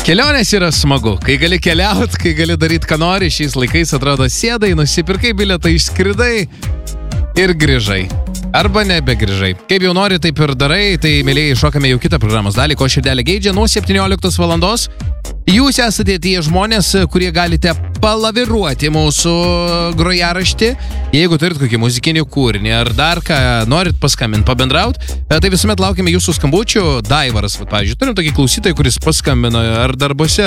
Kelionės yra smagu, kai gali keliauti, kai gali daryti, ką nori, šiais laikais atrodo sėdai, nusipirkai bilietą, išskridai ir grįžai. Arba nebegrįžai. Kaip jau nori, taip ir darai, tai mėlyjei šokame jau kitą programos dalį, ko širdelė geidžia, nuo 17 valandos. Jūs esate tie žmonės, kurie galite palaviruoti mūsų grojaraštį. Jeigu turit kokį muzikinį kūrinį ar dar ką norit paskambinti, pabendrauti, tai visuomet laukiame jūsų skambučių. Daivaras, pavyzdžiui, turim tokį klausytoją, kuris paskambino ar darbuose,